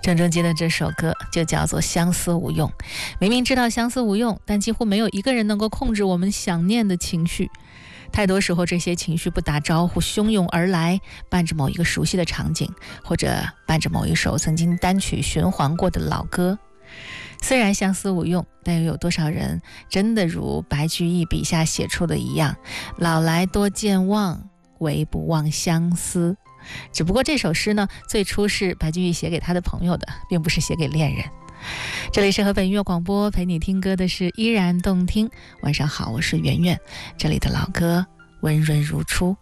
郑中基的这首歌就叫做《相思无用》。明明知道相思无用，但几乎没有一个人能够控制我们想念的情绪。太多时候，这些情绪不打招呼，汹涌而来，伴着某一个熟悉的场景，或者伴着某一首曾经单曲循环过的老歌。虽然相思无用，但又有多少人真的如白居易笔下写出的一样，老来多健忘，唯不忘相思。只不过这首诗呢，最初是白居易写给他的朋友的，并不是写给恋人。这里是河北音乐广播，陪你听歌的是依然动听。晚上好，我是圆圆，这里的老歌温润如初。